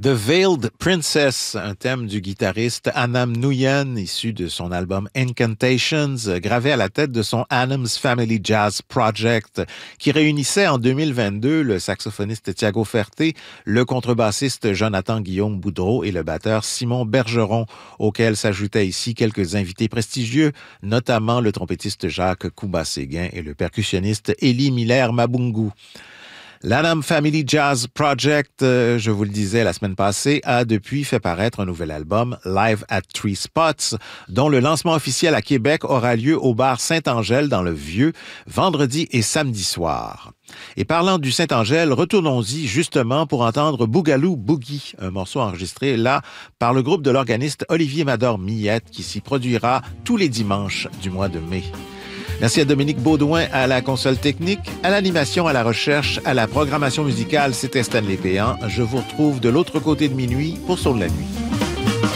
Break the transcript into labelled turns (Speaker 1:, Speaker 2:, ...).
Speaker 1: The Veiled Princess, un thème du guitariste Anam Nguyen, issu de son album Incantations, gravé à la tête de son Anam's Family Jazz Project, qui réunissait en 2022 le saxophoniste Thiago Ferté, le contrebassiste Jonathan Guillaume Boudreau et le batteur Simon Bergeron, auxquels s'ajoutaient ici quelques invités prestigieux, notamment le trompettiste Jacques Kouba-Séguin et le percussionniste Élie Miller-Mabungu. L'Anam Family Jazz Project, je vous le disais la semaine passée, a depuis fait paraître un nouvel album, Live at Three Spots, dont le lancement officiel à Québec aura lieu au bar Saint-Angèle dans le Vieux, vendredi et samedi soir. Et parlant du Saint-Angèle, retournons-y justement pour entendre Boogaloo Boogie, un morceau enregistré là par le groupe de l'organiste Olivier Mador-Millette qui s'y produira tous les dimanches du mois de mai. Merci à Dominique Baudouin à la console technique, à l'animation, à la recherche, à la programmation musicale. C'était Stanley Péan. Je vous retrouve de l'autre côté de minuit pour Sur la nuit.